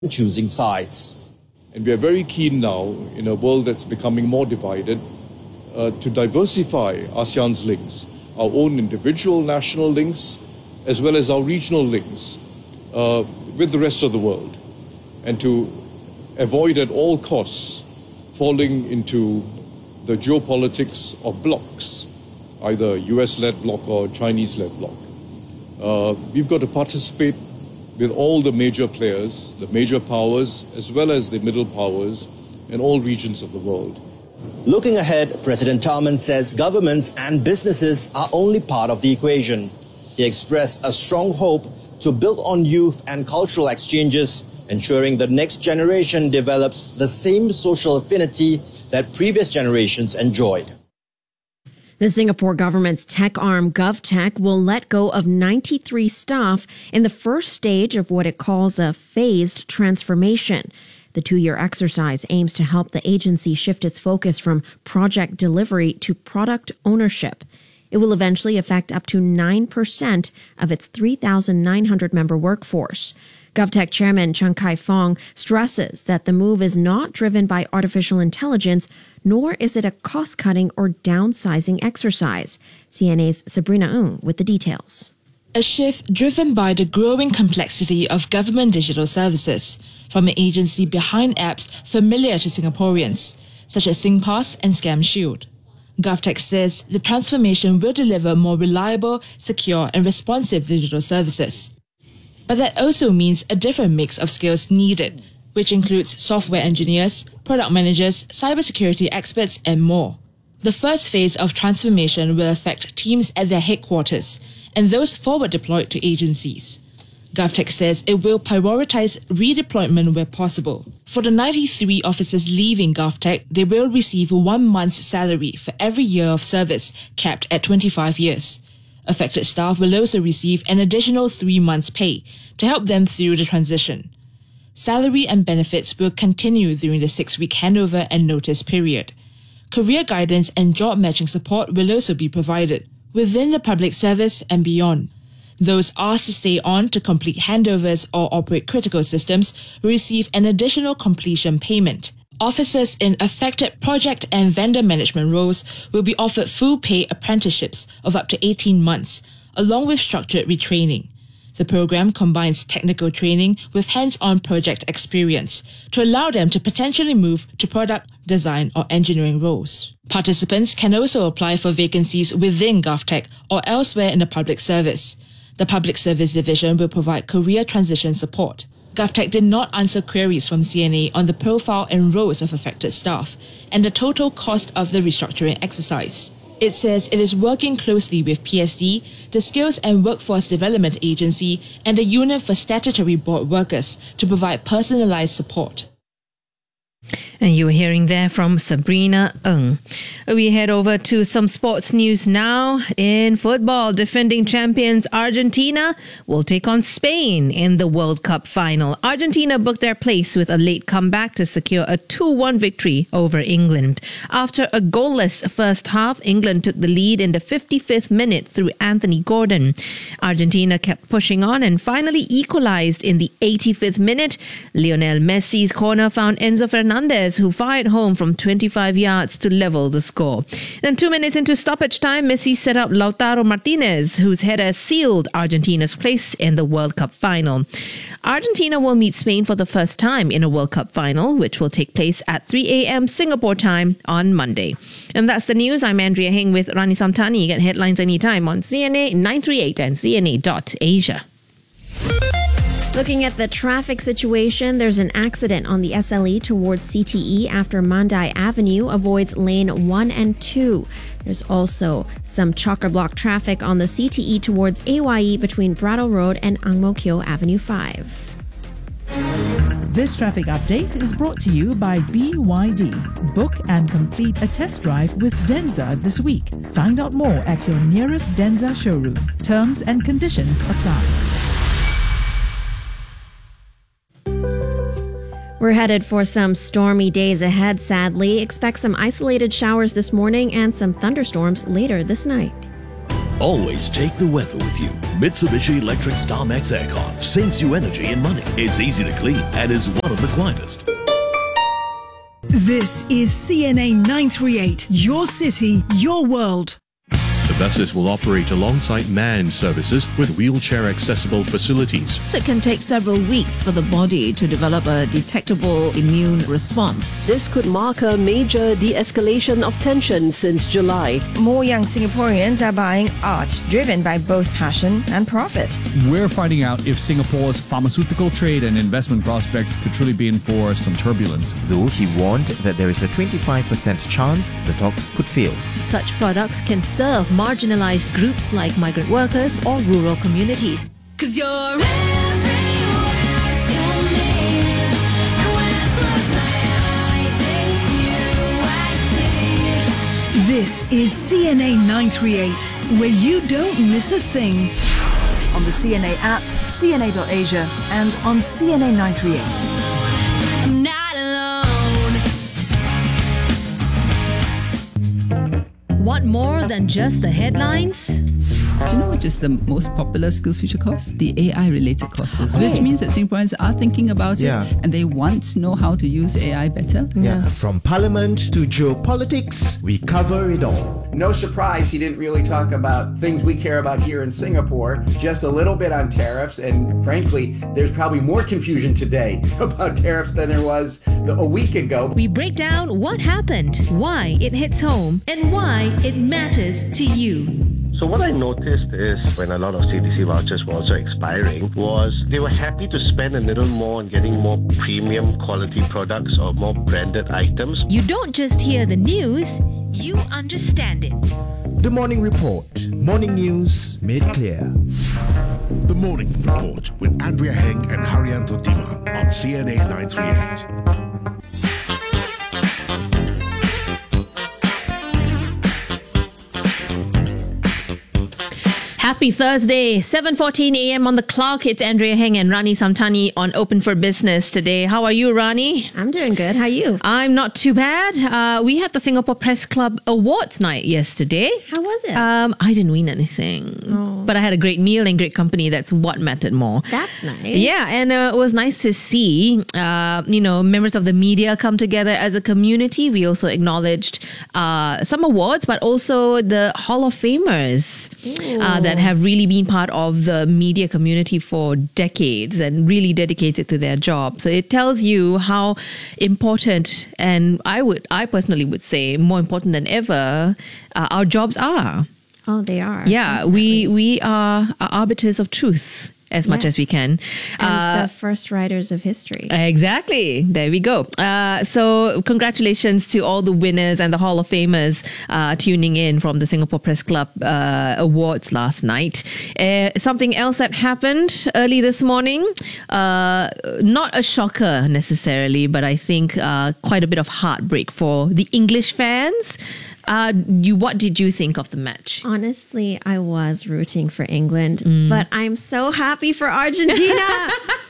choosing sides. And we are very keen now, in a world that's becoming more divided, to diversify ASEAN's links, our own individual national links, as well as our regional links with the rest of the world, and to avoid at all costs falling into the geopolitics of blocs, either US-led bloc or Chinese-led bloc. We've got to participate with all the major players, the major powers, as well as the middle powers in all regions of the world. Looking ahead, President Tharman says governments and businesses are only part of the equation. He expressed a strong hope to build on youth and cultural exchanges, ensuring the next generation develops the same social affinity that previous generations enjoyed. The Singapore government's tech arm GovTech will let go of 93 staff in the first stage of what it calls a phased transformation. The 2-year exercise aims to help the agency shift its focus from project delivery to product ownership. It will eventually affect up to 9% of its 3,900-member workforce. GovTech Chairman Chung Kai-Fong stresses that the move is not driven by artificial intelligence, nor is it a cost-cutting or downsizing exercise. CNA's Sabrina Ng with the details. A shift driven by the growing complexity of government digital services from an agency behind apps familiar to Singaporeans, such as SingPass and ScamShield. GovTech says the transformation will deliver more reliable, secure and responsive digital services. But that also means a different mix of skills needed, which includes software engineers, product managers, cybersecurity experts, and more. The first phase of transformation will affect teams at their headquarters and those forward deployed to agencies. GovTech says it will prioritize redeployment where possible. For the 93 officers leaving GovTech, they will receive 1 month's salary for every year of service, capped at 25 years. Affected staff will also receive an additional 3 months' pay to help them through the transition. Salary and benefits will continue during the 6-week handover and notice period. Career guidance and job matching support will also be provided within the public service and beyond. Those asked to stay on to complete handovers or operate critical systems will receive an additional completion payment. Officers in affected project and vendor management roles will be offered full pay apprenticeships of up to 18 months, along with structured retraining. The program combines technical training with hands-on project experience to allow them to potentially move to product, design or engineering roles. Participants can also apply for vacancies within GovTech or elsewhere in the public service. The Public Service Division will provide career transition support. GovTech did not answer queries from CNA on the profile and roles of affected staff and the total cost of the restructuring exercise. It says it is working closely with PSD, the Skills and Workforce Development Agency, and the Union for Statutory Board Workers to provide personalized support. And you were hearing there from Sabrina Ng. We head over to some sports news now. In football, defending champions Argentina will take on Spain in the World Cup final. Argentina booked their place with a late comeback to secure a 2-1 victory over England. After a goalless first half, England took the lead in the 55th minute through Anthony Gordon. Argentina kept pushing on and finally equalized in the 85th minute. Lionel Messi's corner found Enzo Fernandez, who fired home from 25 yards to level the score. Then 2 minutes into stoppage time, Messi set up Lautaro Martinez, whose header sealed Argentina's place in the World Cup final. Argentina will meet Spain for the first time in a World Cup final, which will take place at 3 a.m. Singapore time on Monday. And that's the news. I'm Andrea Heng with Rani Samtani. You get headlines anytime on CNA 938 and CNA.Asia. Looking at the traffic situation, there's an accident on the SLE towards CTE after Mandai Avenue avoids lane 1 and 2. There's also some chock-a-block traffic on the CTE towards AYE between Brattle Road and Ang Mo Kio Avenue 5. This traffic update is brought to you by BYD. Book and complete a test drive with Denza this week. Find out more at your nearest Denza showroom. Terms and conditions apply. We're headed for some stormy days ahead, sadly. Expect some isolated showers this morning and some thunderstorms later this night. Always take the weather with you. Mitsubishi Electric Star Max Aircon saves you energy and money. It's easy to clean and is one of the quietest. This is CNA 938, your city, your world. The buses will operate alongside manned services with wheelchair-accessible facilities. It can take several weeks for the body to develop a detectable immune response. This could mark a major de-escalation of tension since July. More young Singaporeans are buying art, driven by both passion and profit. We're finding out if Singapore's pharmaceutical trade and investment prospects could truly be in for some turbulence. Though he warned that there is a 25% chance the talks could fail. Such products can serve marginalized groups like migrant workers or rural communities. 'Cause you're everywhere to me, and when I close my eyes, it's you I see. This is CNA 938, where you don't miss a thing. On the CNA app, CNA.Asia, and on CNA 938. I'm not alone. Want more than just the headlines? Do you know which is the most popular SkillsFuture course? The AI-related courses, which means that Singaporeans are thinking about it and they want to know how to use AI better. From parliament to geopolitics, we cover it all. No surprise he didn't really talk about things we care about here in Singapore, just a little bit on tariffs, and frankly, there's probably more confusion today about tariffs than there was a week ago. We break down what happened, why it hits home, and why it matters to you. So what I noticed is when a lot of CDC vouchers were also expiring was they were happy to spend a little more on getting more premium quality products or more branded items. You don't just hear the news, you understand it. The Morning Report. Morning news made clear. The Morning Report with Andrea Heng and Haryanto Diman on CNA 938. Happy Thursday, 7:14 a.m. on the clock. It's Andrea Heng and Rani Samtani on Open for Business today. How are you, Rani? I'm doing good. How are you? I'm not too bad. We had the Singapore Press Club Awards night yesterday. How was it? I didn't win anything, but I had a great meal and great company. That's what mattered more. That's nice. Yeah, and it was nice to see, members of the media come together as a community. We also acknowledged some awards, but also the Hall of Famers that have really been part of the media community for decades and really dedicated to their job. So it tells you how important, and I personally would say more important than ever, our jobs are. Oh, they are. Yeah, definitely. we are arbiters of truth as much as we can. And the first writers of history. Exactly. There we go. So congratulations to all the winners and the Hall of Famers tuning in from the Singapore Press Club Awards last night. Something else that happened early this morning, not a shocker necessarily, but I think quite a bit of heartbreak for the English fans. What did you think of the match? Honestly, I was rooting for England, but I'm so happy for Argentina.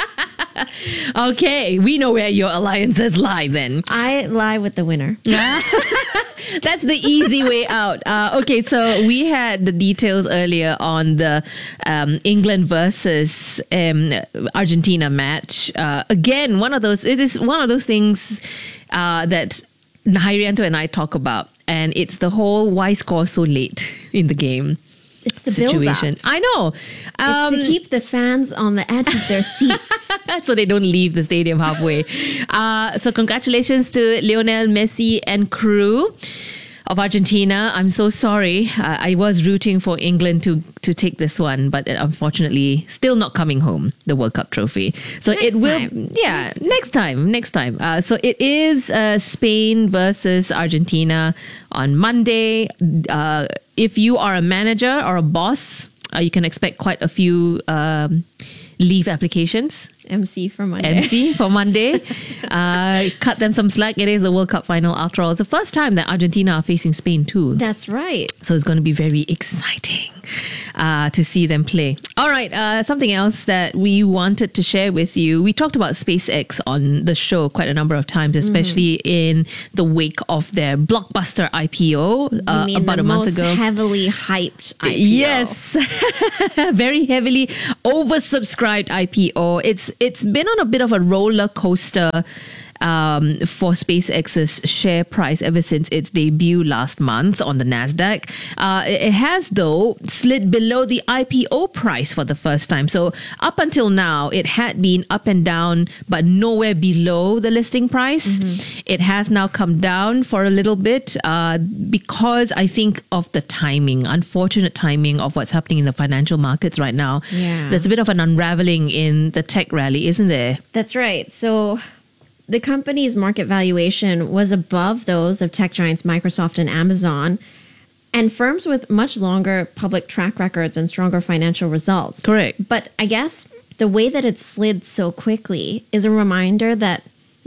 Okay, we know where your alliances lie then. I lie with the winner. That's the easy way out. Okay, so we had the details earlier on the England versus Argentina match. Again, it is one of those things that Haryanto and I talk about, and it's the whole why score so late in the game. It's the situation. build-up. I know. It's to keep the fans on the edge of their seats. So they don't leave the stadium halfway. So congratulations to Lionel Messi and crew of Argentina. I'm so sorry. I was rooting for England to take this one, but unfortunately still not coming home, the World Cup trophy. So next time. So it is Spain versus Argentina on Monday. If you are a manager or a boss, you can expect quite a few leave applications MC for Monday. MC for Monday. Cut them some slack. It is the World Cup final after all. It's the first time that Argentina are facing Spain too. That's right. So it's going to be very exciting to see them play. All right, something else that we wanted to share with you. We talked about SpaceX on the show quite a number of times, especially in the wake of their blockbuster IPO about a month ago. Heavily hyped IPO. Yes, very heavily oversubscribed IPO. It's been on a bit of a roller coaster for SpaceX's share price ever since its debut last month on the NASDAQ. It has, though, slid below the IPO price for the first time. So up until now, it had been up and down, but nowhere below the listing price. It has now come down for a little bit because I think of the timing, unfortunate timing of what's happening in the financial markets right now. Yeah. There's a bit of an unraveling in the tech rally, isn't there? That's right. So the company's market valuation was above those of tech giants Microsoft and Amazon, and firms with much longer public track records and stronger financial results. Correct. But I guess the way that it slid so quickly is a reminder that,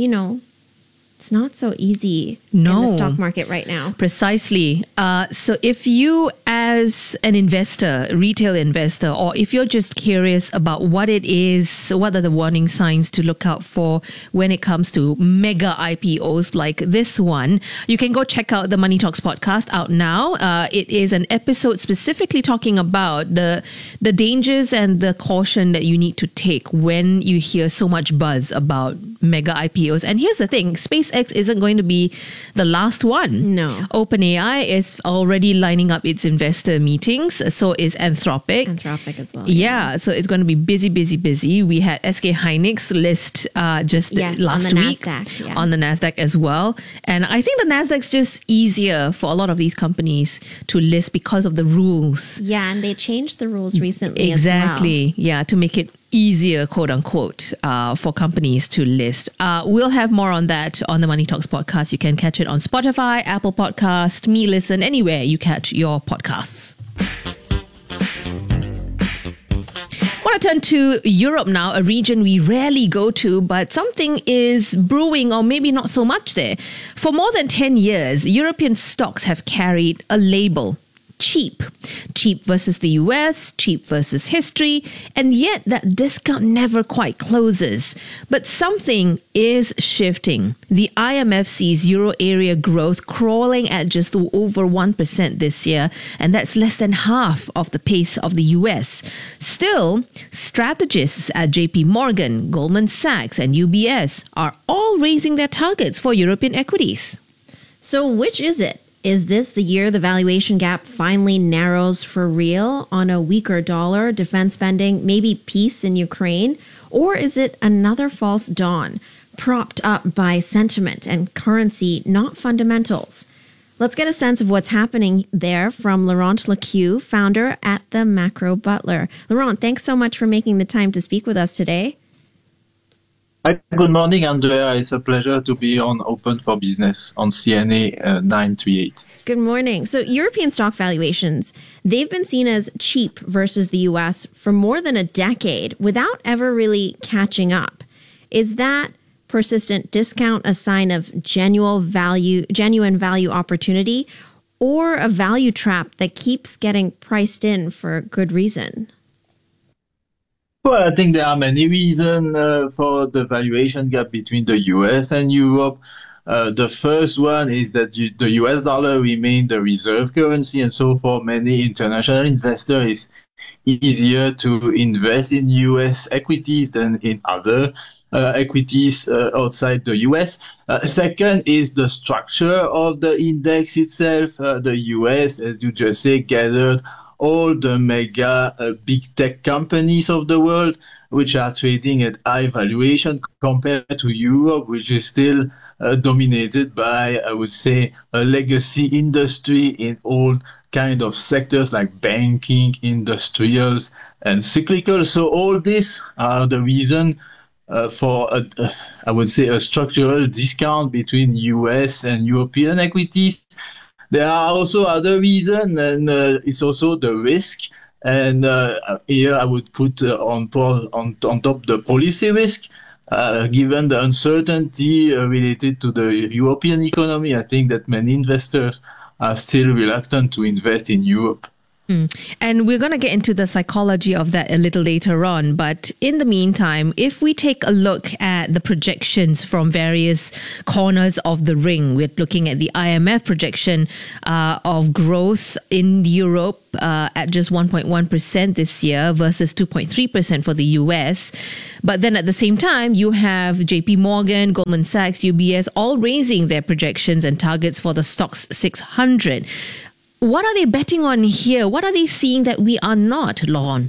it's not so easy in the stock market right now. Precisely. So if you, as an investor, retail investor, or if you're just curious about what it is, what are the warning signs to look out for when it comes to mega IPOs like this one, you can go check out the Money Talks podcast out now. It is an episode specifically talking about the dangers and the caution that you need to take when you hear so much buzz about mega IPOs. And here's the thing, SpaceX isn't going to be the last one. No. OpenAI is already lining up its investor meetings. So is Anthropic. Anthropic as well. Yeah, so it's going to be busy. We had SK Hynix list last week NASDAQ, on the NASDAQ as well. And I think the NASDAQ's just easier for a lot of these companies to list because of the rules. Yeah, and they changed the rules recently Exactly. as well. Yeah, to make it easier, quote unquote, for companies to list. We'll have more on that on the Money Talks podcast. You can catch it on Spotify, Apple Podcast, Me Listen, anywhere you catch your podcasts. I want to turn to Europe now, a region we rarely go to, but something is brewing, or maybe not so much there. For more than 10 years, European stocks have carried a label: cheap. Cheap versus the US, cheap versus history, and yet that discount never quite closes. But something is shifting. The IMF sees euro area growth crawling at just over 1% this year, and that's less than half of the pace of the US. Still, strategists at JP Morgan, Goldman Sachs, and UBS are all raising their targets for European equities. So which is it? Is this the year the valuation gap finally narrows for real on a weaker dollar, defense spending, maybe peace in Ukraine? Or is it another false dawn, propped up by sentiment and currency, not fundamentals? Let's get a sense of what's happening there from Laurent Lequeux, founder at the Macro Butler. Laurent, thanks so much for making the time to speak with us today. Hi, good morning, Andrea. It's a pleasure to be on Open for Business on CNA 938. Good morning. So European stock valuations, they've been seen as cheap versus the US for more than a decade without ever really catching up. Is that persistent discount a sign of genuine value opportunity, or a value trap that keeps getting priced in for good reason? Well, I think there are many reasons for the valuation gap between the US and Europe. The first one is that the US dollar remained the reserve currency, and so for many international investors, it's easier to invest in US equities than in other equities outside the US. Second is the structure of the index itself. The US, as you just said, gathered all the mega big tech companies of the world, which are trading at high valuation compared to Europe, which is still dominated by, I would say, a legacy industry in all kind of sectors like banking, industrials, and cyclical. So all these are the reason for, I would say, a structural discount between US and European equities. There are also other reasons, and it's also the risk And here I would put on top the policy risk. Given the uncertainty related to the European economy, I think that many investors are still reluctant to invest in Europe. And we're going to get into the psychology of that a little later on. But in the meantime, if we take a look at the projections from various corners of the ring, we're looking at the IMF projection of growth in Europe at just 1.1% this year versus 2.3% for the US. But then at the same time, you have JP Morgan, Goldman Sachs, UBS all raising their projections and targets for the Stoxx 600. What are they betting on here? What are they seeing that we are not, Laurent?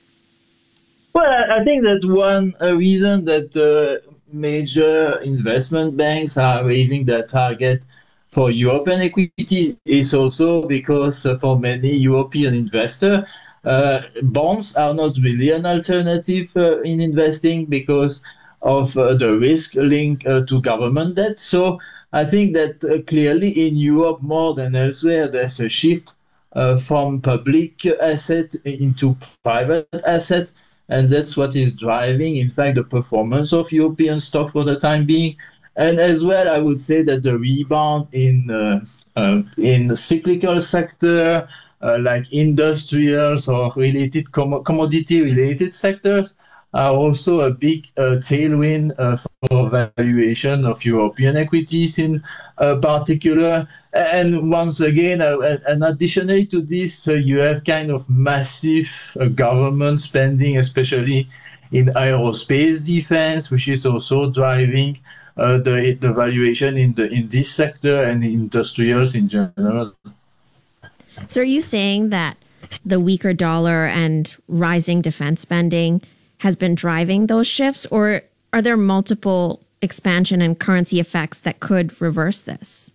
Well, I think that one reason that major investment banks are raising their target for European equities is also because for many European investors, bonds are not really an alternative in investing because of the risk linked to government debt. So I think that clearly in Europe, more than elsewhere, there's a shift from public asset into private asset. And that's what is driving, in fact, the performance of European stock for the time being. And as well, I would say that the rebound in the cyclical sector, like industrials or related commodity-related sectors, are also a big tailwind for valuation of European equities in particular. And once again, and additionally to this, you have kind of massive government spending, especially in aerospace defense, which is also driving the valuation in this sector and industrials in general. So are you saying that the weaker dollar and rising defense spending has been driving those shifts, or are there multiple expansion and currency effects that could reverse this?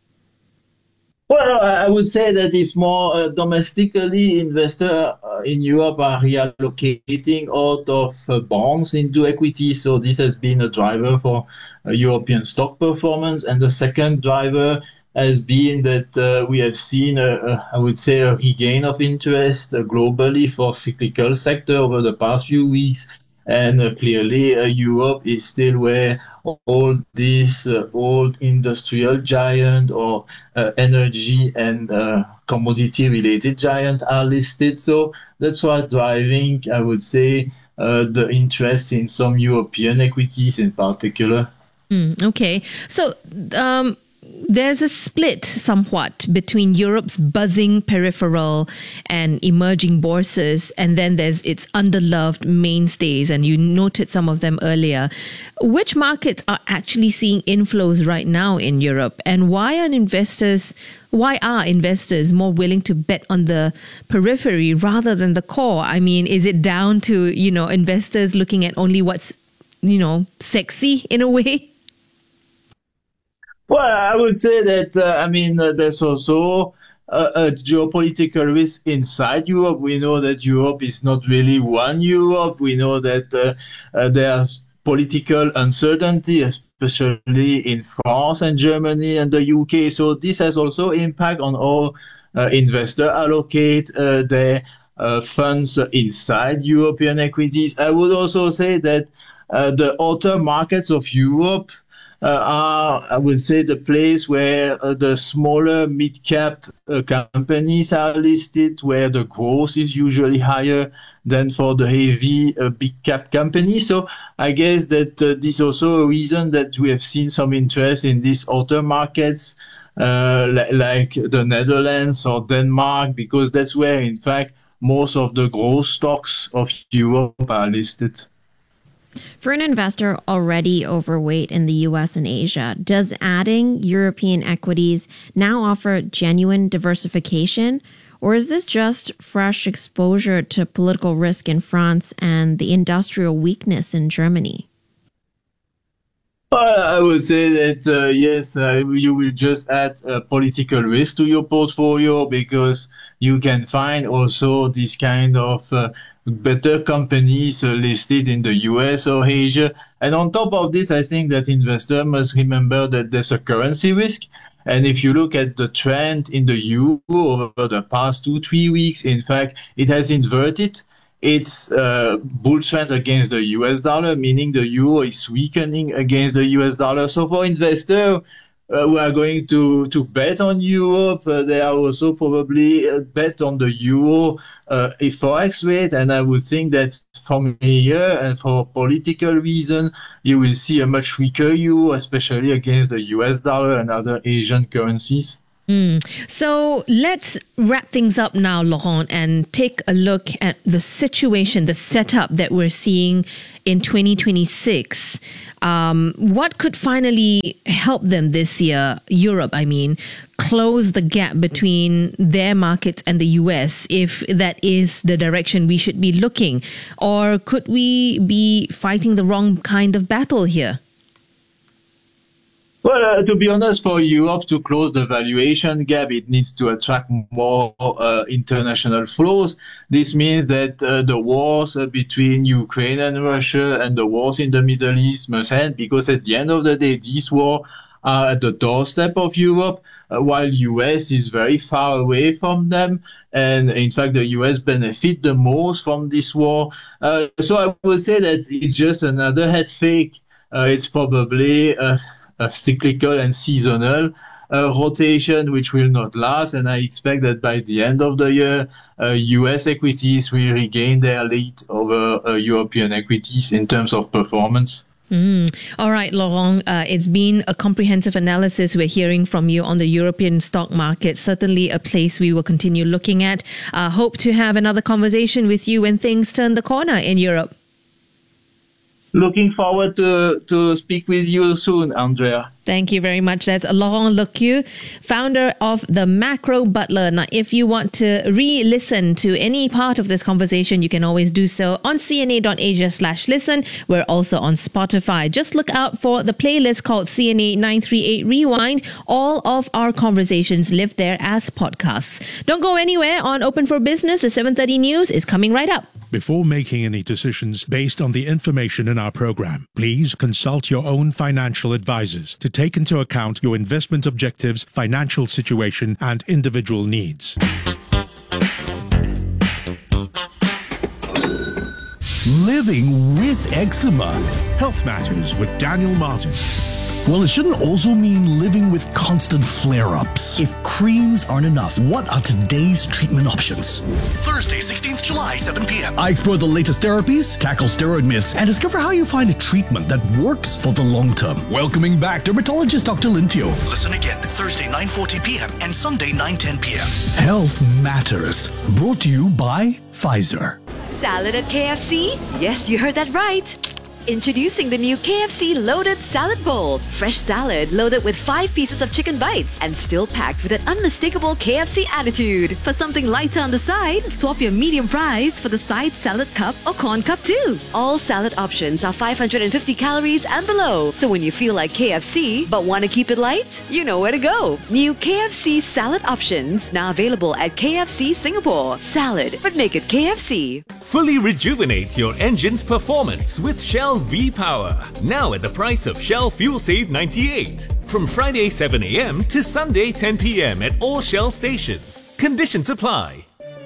Well, I would say that it's more domestically investors in Europe are reallocating out of bonds into equity. So this has been a driver for European stock performance. And the second driver has been that we have seen, I would say, a regain of interest globally for cyclical sector over the past few weeks. And clearly, Europe is still where all these old industrial giant or energy and commodity-related giant are listed. So that's why driving, I would say, the interest in some European equities in particular. Okay. So there's a split somewhat between Europe's buzzing peripheral and emerging bourses, and then there's its underloved mainstays, and you noted some of them earlier. Which markets are actually seeing inflows right now in Europe, and why are investors more willing to bet on the periphery rather than the core? I mean, is it down to, investors looking at only what's, sexy in a way? Well, I would say that, there's also a geopolitical risk inside Europe. We know that Europe is not really one Europe. We know that there's political uncertainty, especially in France and Germany and the UK. So this has also impact on how investors allocate their funds inside European equities. I would also say that the other markets of Europe are, I would say, the place where the smaller mid-cap companies are listed, where the growth is usually higher than for the heavy big-cap companies. So I guess that this is also a reason that we have seen some interest in these other markets, like the Netherlands or Denmark, because that's where, in fact, most of the growth stocks of Europe are listed. For an investor already overweight in the US and Asia, does adding European equities now offer genuine diversification? Or is this just fresh exposure to political risk in France and the industrial weakness in Germany? I would say that, yes, you will just add political risk to your portfolio because you can find also this kind of better companies listed in the US or Asia. And on top of this, I think that investors must remember that there's a currency risk. And if you look at the trend in the euro over the past 2-3 weeks, in fact, it has inverted its bull trend against the US dollar, meaning the euro is weakening against the US dollar. So for investors who are going to bet on Europe, they are also probably bet on the euro forex rate. And I would think that from here and for political reason, you will see a much weaker euro, especially against the US dollar and other Asian currencies. So let's wrap things up now, Laurent, and take a look at the situation, the setup that we're seeing in 2026. What could finally help them this year, Europe, I mean, close the gap between their markets and the US, if that is the direction we should be looking? Or could we be fighting the wrong kind of battle here? Well, to be honest, for Europe to close the valuation gap, it needs to attract more international flows. This means that the wars between Ukraine and Russia and the wars in the Middle East must end, because at the end of the day, these wars are at the doorstep of Europe, while US is very far away from them. And in fact, the US benefit the most from this war. So I would say that it's just another head fake. It's probably a cyclical and seasonal rotation, which will not last. And I expect that by the end of the year, US equities will regain their lead over European equities in terms of performance. All right, Laurent, it's been a comprehensive analysis we're hearing from you on the European stock market. Certainly a place we will continue looking at. Hope to have another conversation with you when things turn the corner in Europe. Looking forward to speak with you soon, Andrea. Thank you very much. That's Laurent Lecque, founder of The Macro Butler. Now, if you want to re-listen to any part of this conversation, you can always do so on cna.asia/listen. We're also on Spotify. Just look out for the playlist called CNA 938 Rewind. All of our conversations live there as podcasts. Don't go anywhere on Open for Business. The 7:30 news is coming right up. Before making any decisions based on the information in our program, please consult your own financial advisors to take into account your investment objectives, financial situation, and individual needs. Living with eczema. Health Matters with Daniel Martin. Well, it shouldn't also mean living with constant flare-ups. If creams aren't enough, what are today's treatment options? Thursday, 16th July, 7 p.m. I explore the latest therapies, tackle steroid myths, and discover how you find a treatment that works for the long term. Welcoming back dermatologist Dr. Lintio. Listen again, Thursday, 9:40 p.m. and Sunday, 9:10 p.m. Health Matters. Brought to you by Pfizer. Salad at KFC? Yes, you heard that right. Introducing the new KFC Loaded Salad Bowl. Fresh salad loaded with 5 pieces of chicken bites and still packed with an unmistakable KFC attitude. For something lighter on the side, swap your medium fries for the side salad cup or corn cup too. All salad options are 550 calories and below. So when you feel like KFC but want to keep it light, you know where to go. New KFC salad options now available at KFC Singapore. Salad, but make it KFC. Fully rejuvenate your engine's performance with Shell V-Power. Now at the price of Shell Fuel Save 98. From Friday 7 a.m. to Sunday 10 p.m. at all Shell stations. Conditions apply.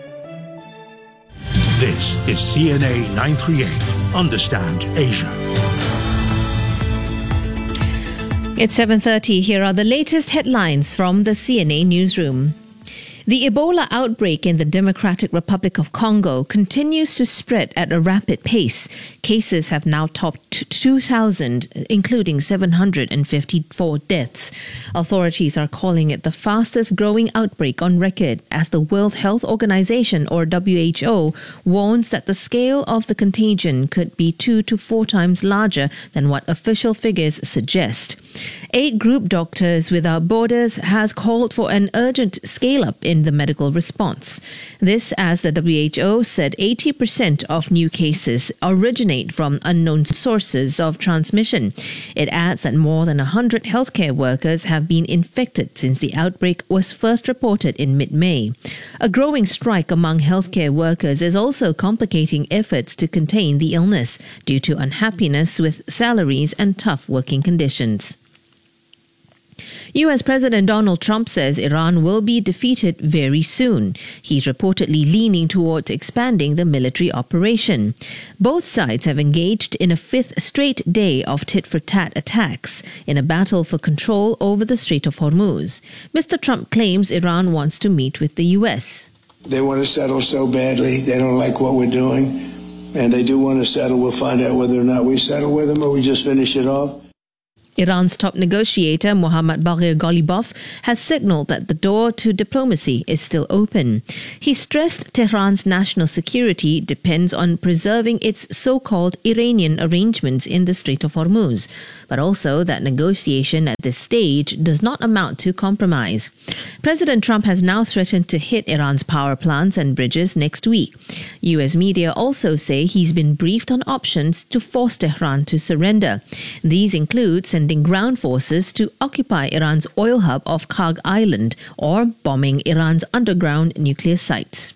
This is CNA 938. Understand Asia. It's 7:30. Here are the latest headlines from the CNA newsroom. The Ebola outbreak in the Democratic Republic of Congo continues to spread at a rapid pace. Cases have now topped 2,000, including 754 deaths. Authorities are calling it the fastest growing outbreak on record, as the World Health Organization, or WHO, warns that the scale of the contagion could be 2 to 4 times larger than what official figures suggest. Aid group Doctors Without Borders has called for an urgent scale-up in the medical response. This as the WHO said 80% of new cases originate from unknown sources of transmission. It adds that more than 100 healthcare workers have been infected since the outbreak was first reported in mid-May. A growing strike among healthcare workers is also complicating efforts to contain the illness due to unhappiness with salaries and tough working conditions. US President Donald Trump says Iran will be defeated very soon. He's reportedly leaning towards expanding the military operation. Both sides have engaged in a fifth straight day of tit-for-tat attacks in a battle for control over the Strait of Hormuz. Mr. Trump claims Iran wants to meet with the US. They want to settle so badly. They don't like what we're doing. And they do want to settle. We'll find out whether or not we settle with them or we just finish it off. Iran's top negotiator, Mohammad Baghir Ghalibaf, has signaled that the door to diplomacy is still open. He stressed Tehran's national security depends on preserving its so-called Iranian arrangements in the Strait of Hormuz, but also that negotiation at this stage does not amount to compromise. President Trump has now threatened to hit Iran's power plants and bridges next week. US media also say he's been briefed on options to force Tehran to surrender. These include sending ground forces to occupy Iran's oil hub of Karg Island or bombing Iran's underground nuclear sites.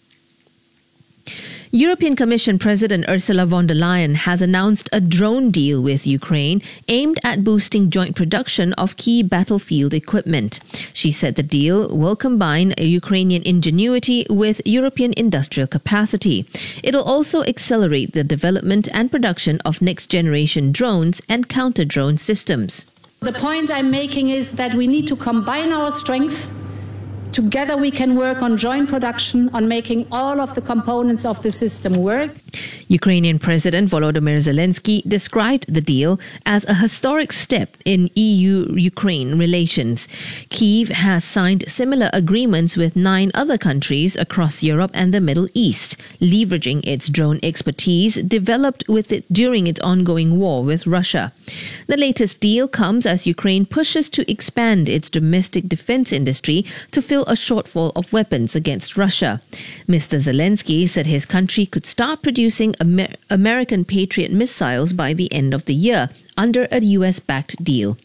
European Commission President Ursula von der Leyen has announced a drone deal with Ukraine aimed at boosting joint production of key battlefield equipment. She said the deal will combine Ukrainian ingenuity with European industrial capacity. It'll also accelerate the development and production of next-generation drones and counter-drone systems. The point I'm making is that we need to combine our strengths. Together we can work on joint production, on making all of the components of the system work. Ukrainian President Volodymyr Zelensky described the deal as a historic step in EU-Ukraine relations. Kyiv has signed similar agreements with 9 other countries across Europe and the Middle East, leveraging its drone expertise developed with it during its ongoing war with Russia. The latest deal comes as Ukraine pushes to expand its domestic defense industry to fill a shortfall of weapons against Russia. Mr. Zelensky said his country could start producing American Patriot missiles by the end of the year under a US-backed deal.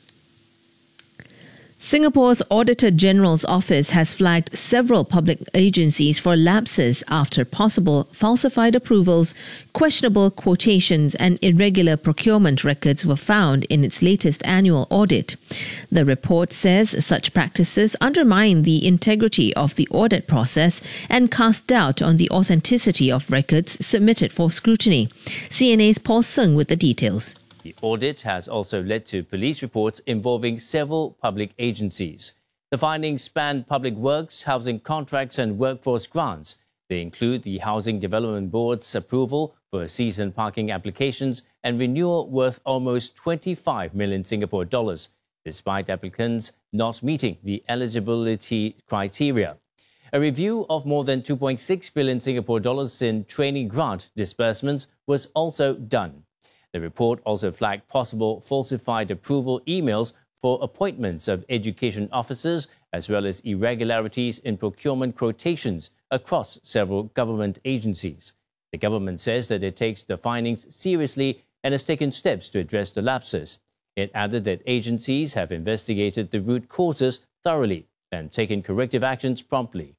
Singapore's Auditor General's office has flagged several public agencies for lapses after possible falsified approvals, questionable quotations and irregular procurement records were found in its latest annual audit. The report says such practices undermine the integrity of the audit process and cast doubt on the authenticity of records submitted for scrutiny. CNA's Paul Sung with the details. The audit has also led to police reports involving several public agencies. The findings span public works, housing contracts and workforce grants. They include the Housing Development Board's approval for season parking applications and renewal worth almost 25 million Singapore dollars, despite applicants not meeting the eligibility criteria. A review of more than 2.6 billion Singapore dollars in training grant disbursements was also done. The report also flagged possible falsified approval emails for appointments of education officers, as well as irregularities in procurement quotations across several government agencies. The government says that it takes the findings seriously and has taken steps to address the lapses. It added that agencies have investigated the root causes thoroughly and taken corrective actions promptly.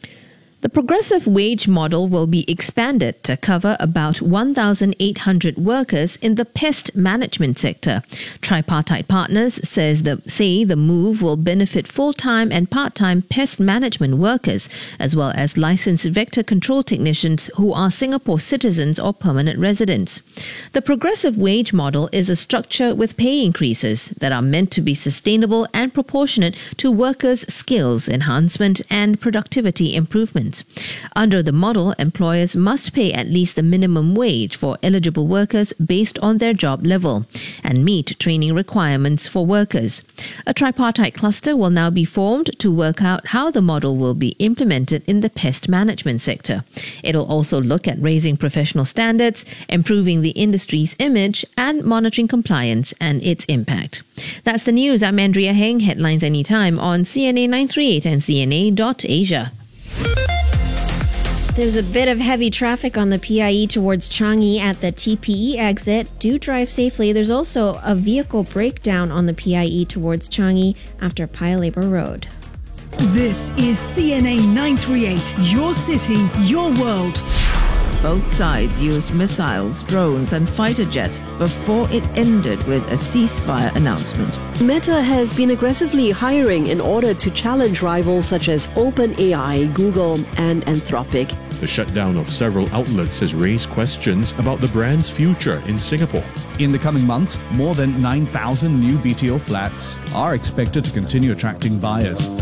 The progressive wage model will be expanded to cover about 1,800 workers in the pest management sector. Tripartite partners say the move will benefit full-time and part-time pest management workers, as well as licensed vector control technicians who are Singapore citizens or permanent residents. The progressive wage model is a structure with pay increases that are meant to be sustainable and proportionate to workers' skills enhancement and productivity improvement. Under the model, employers must pay at least the minimum wage for eligible workers based on their job level and meet training requirements for workers. A tripartite cluster will now be formed to work out how the model will be implemented in the pest management sector. It'll also look at raising professional standards, improving the industry's image, and monitoring compliance and its impact. That's the news. I'm Andrea Heng. Headlines anytime on CNA 938 and CNA.Asia. There's a bit of heavy traffic on the PIE towards Changi at the TPE exit. Do drive safely. There's also a vehicle breakdown on the PIE towards Changi after Paya Lebar Road. This is CNA 938, your city, your world. Both sides used missiles, drones, and fighter jets before it ended with a ceasefire announcement. Meta has been aggressively hiring in order to challenge rivals such as OpenAI, Google, and Anthropic. The shutdown of several outlets has raised questions about the brand's future in Singapore. In the coming months, more than 9,000 new BTO flats are expected to continue attracting buyers.